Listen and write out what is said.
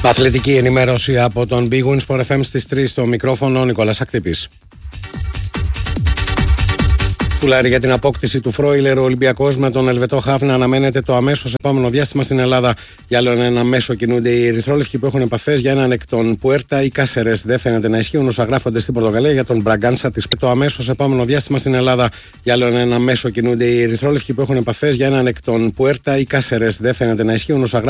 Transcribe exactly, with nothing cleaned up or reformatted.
Αθλητική ενημέρωση από τον Big Win Sport εφ εμ στις τρεις, στο μικρόφωνο Νικόλας Ακτύπης. Τουλάρι για την απόκτηση του Φρόιλερ, ο Ολυμπιακός με τον Ελβετό Χάφνα αναμένεται το αμέσως επόμενο διάστημα στην Ελλάδα. Για άλλο ένα μέσο κινούνται οι ερυθρόλευκοι που έχουν επαφές για έναν εκ των Πουέρτα ή Κάσερες. Δεν φαίνεται να ισχύουν όσα γράφονται στην Πορτογαλία για τον Μπραγκάνσα της. Το αμέσως επόμενο διάστημα στην Ελλάδα. Για άλλο ένα μέσο κινούνται οι ερυθρόλευκοι που έχουν επαφές για έναν εκ των Πουέρτα ή Κάσερες. Δεν φαίνεται να ισχύουν όσα